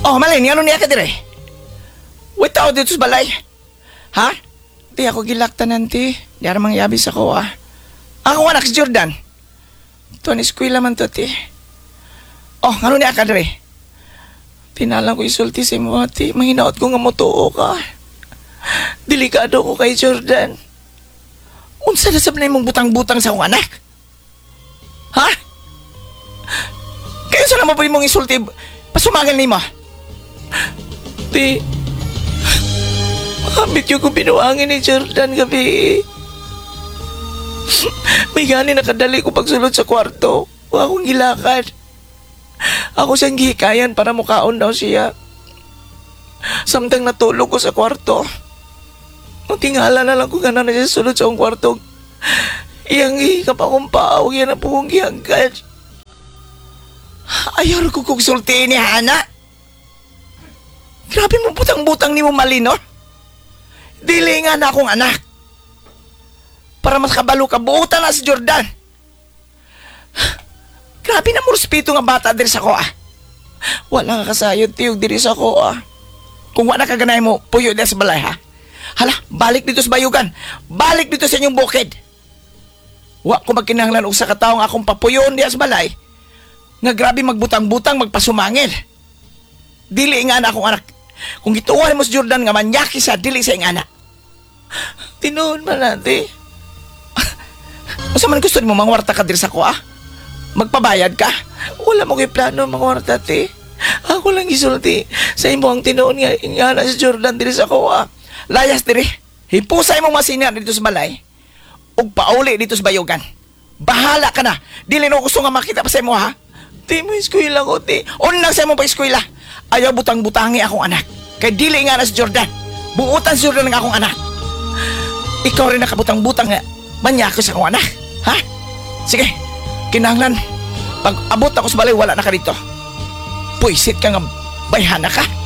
Oh, malay, ano niya ka dire? Wait tao dito sa balay. Ha? Di ako gilaktan nanti. Di ara mangyabis ako Ako anak si Jordan. Tuan eskwela man to ti. Oh, ano niya ka dire? Tinalang ko isulti sa imo ati. Mahinaot ko nga motuo ka. Delikado ko kay Jordan. Unsa na sab na imong butang-butang sa akong anak? Ha? Kaya sa naman po imong isulti pasumagan ni mo? Ti, makamit yung kung binuangin ni Jordan gabi. May gani nakadali ko pagsulod sa kwarto. Huwag akong gilakad. Ako siyang gihikayan para mukaon daw siya. Samtang natulog ko sa kwarto. Nung tingala na lang ko gana na siya sulod sa akong kwarto. Iyang hikap akong pao. Yan ang pong gihagad. Ayaw ko kong sultiin ni Hana. Grabe mo butang-butang ni mo malino. Dili nga na akong anak. Para mas kabalo ka, buutan na si Jordan. Grabe na mo respeto nga bata diri sa ko Wala nga kasayod tiyog diri sa ko Kung wala ka ganay mo, puyo diri sa balay ha. Hala, balik dito sa bayugan. Balik dito sa inyong bukid. Wa ko magkinahanglan og sa kataong akong papuyon diya sa balay. Nga grabe magbutang-butang, magpasumangil. Dili nga na akong anak. Kung gituuhan mo si Jordan nga manyaki sa dili sa ing anak. Tinuod man natin. Masa man gusto mo mangwarta ka diri sa ko Magpabayad ka? Wala mo kay plano mangwarta ti. Ako lang isulti sa imo ang tinuod nga ingana si Jordan diri sa ko Layas diri. Hipusay mo masinan dito sa balay. Ug pauli dito sa bayugan. Bahala ka na. Dili no gusto nga makita pa sa imo ha. Ti mo eskwela ko ti. Unang sa imo pa eskwela. Ayaw butang-butangi akong anak. Kay dili nga na si Jordan. Buutan si Jordan ng akong anak. Ikaw rin nakabutang-butang nga manyako sa akong anak. Ha? Sige. Kinahanglan. Pag abot ako sa balay, wala na ka dito. Puisit ka nga bayhana ka.